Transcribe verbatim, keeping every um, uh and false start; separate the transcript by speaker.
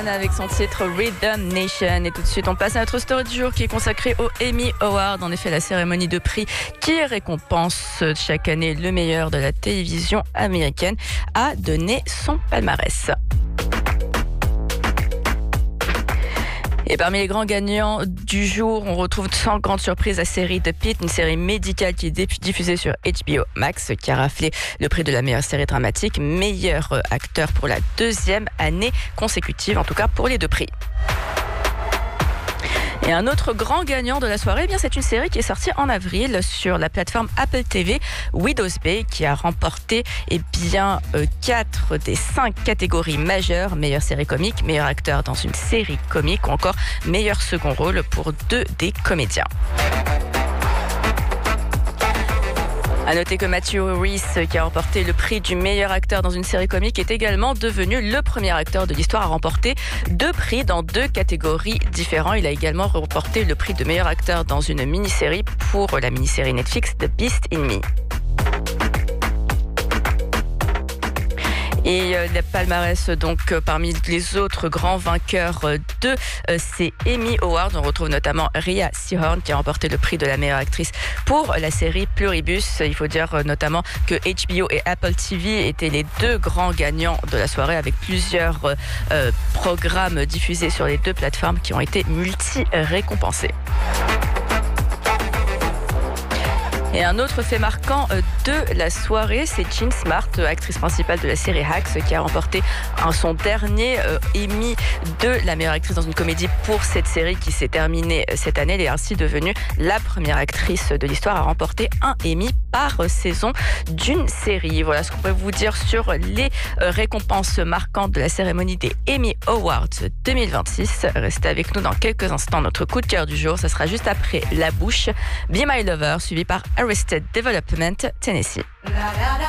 Speaker 1: Avec son titre Rhythm Nation. Et tout de suite, on passe à notre story du jour qui est consacrée aux Emmy Awards. En effet, la cérémonie de prix qui récompense chaque année le meilleur de la télévision américaine a donné son palmarès. Et parmi les grands gagnants du jour, on retrouve sans grande surprise la série The Pitt, une série médicale qui est diffusée sur H B O Max, qui a raflé le prix de la meilleure série dramatique, meilleur acteur pour la deuxième année consécutive, en tout cas pour les deux prix. Et un autre grand gagnant de la soirée, eh bien, c'est une série qui est sortie en avril sur la plateforme Apple T V, Widow's Bay, qui a remporté eh bien, euh, quatre des cinq catégories majeures, meilleure série comique, meilleur acteur dans une série comique ou encore meilleur second rôle pour deux des comédiens. À noter que Matthew Rhys, qui a remporté le prix du meilleur acteur dans une série comique, est également devenu le premier acteur de l'histoire à remporter deux prix dans deux catégories différentes. Il a également remporté le prix de meilleur acteur dans une mini-série pour la mini-série Netflix The Beast in Me. Et euh, le palmarès, donc, euh, parmi les autres grands vainqueurs euh, de euh, ces Emmy Awards, on retrouve notamment Rhea Seehorn qui a remporté le prix de la meilleure actrice pour la série Pluribus. Il faut dire euh, notamment que H B O et Apple T V étaient les deux grands gagnants de la soirée, avec plusieurs euh, euh, programmes diffusés sur les deux plateformes qui ont été multi-récompensés. Et un autre fait marquant de la soirée, c'est Jean Smart, actrice principale de la série Hacks, qui a remporté son dernier Emmy de la meilleure actrice dans une comédie pour cette série qui s'est terminée cette année. Elle est ainsi devenue la première actrice de l'histoire à remporter un Emmy par saison d'une série. Voilà ce qu'on peut vous dire sur les récompenses marquantes de la cérémonie des Emmy Awards deux mille vingt-six. Restez avec nous dans quelques instants. Notre coup de cœur du jour, ça sera juste après La Bouche, Be My Lover, suivi par Arrested Development, Tennessee.